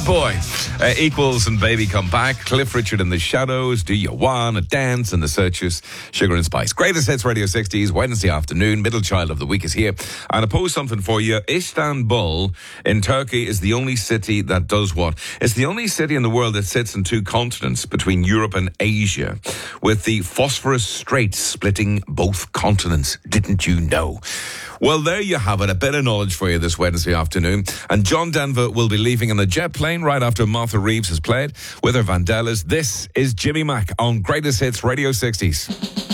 Boy. Equals and Baby Come Back. Cliff Richard and the Shadows. Do You Wanna Dance? And the Searchers. Sugar and Spice. Greatest Hits Radio 60s. Wednesday afternoon. Middle child of the week is here. And I pose something for you. Istanbul in Turkey is the only city that does what? It's the only city in the world that sits in two continents between Europe and Asia, with the Bosphorus Strait splitting both continents. Didn't you know? Well, there you have it. A bit of knowledge for you this Wednesday afternoon. And John Denver will be leaving on the jet plane right after Martha Reeves has played with her Vandellas. This is Jimmy Mack on Greatest Hits Radio 60s.